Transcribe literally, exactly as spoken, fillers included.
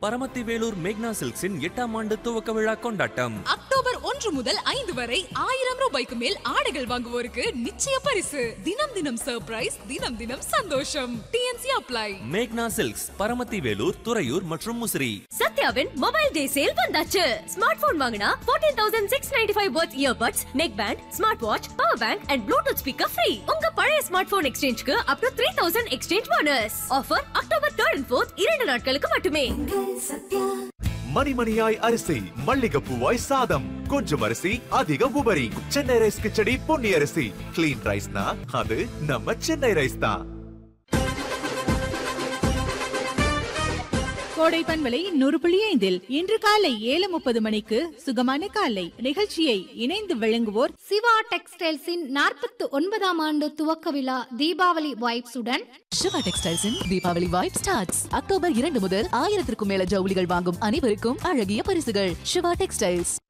பரமத்தி வேலூர் மேக்னா சில்க்ஸின் எட்டாம் ஆண்டு துவக்க விழா கொண்டாட்டம் அக்டோபர் ஒன்று முதல் ஐந்து வரை ஆயிரம் ரூபாய்க்கு மேல் ஆடைகள் வாங்குவோருக்கு நிச்சய பரிசு. தினம் தினம் சர்ப்ரைஸ், தினம் தினம் சந்தோஷம். DNC apply. மேக்னா சில்க்ஸ், பரமத்தி வேலூர், துறையூர் மற்றும் முசிறி. சத்யாவின் மொபைல் டே சேல் வந்தாச்சு. ஸ்மார்ட் போன் வாங்கினா பதினான்காயிரத்து அறுநூற்று தொண்ணூற்று ஐந்து watts earbuds, neck band, smart watch, power bank and Bluetooth speaker free. உங்க பழைய ஸ்மார்ட் போன் எக்ஸ்சேஞ்சுக்கு அப் டு மூவாயிரம் எக்ஸ்சேஞ்ச் போனஸ். ஆஃபர் அக்டோபர் மூன்று and நான்கு இரண்டு நாட்களுக்கு மட்டுமே. மணிமணியாய் அரிசி, மல்லிகைப்பூவாய் சாதம், கொஞ்சம் அரிசி அதிக உபரி. சென்னை ரைஸ் கிச்சடி பொன்னி அரிசி. கிளீன் ரைஸ்னா அது நம்ம சென்னை ரைஸ் தான். கோடை பண்பலை நூறு புள்ளி ஐந்தில் இன்று காலை ஏழு முப்பது மணிக்கு சுகமான காலை நிகழ்ச்சியை இணைந்து வழங்குவோர் சிவா டெக்ஸ்டைல்ஸின் நாற்பத்தி ஒன்பதாம் ஆண்டு துவக்க விழா தீபாவளி வைப்ஸுடன். சிவா டெக்ஸ்டைல்ஸின் தீபாவளி வைப் ஸ்டார்ட்ஸ். அக்டோபர் இரண்டு முதல் ஆயிரத்திற்கும் மேல ஜவுளிகள் வாங்கும் அனைவருக்கும் அழகிய பரிசுகள். சிவா டெக்ஸ்டைல்ஸ்.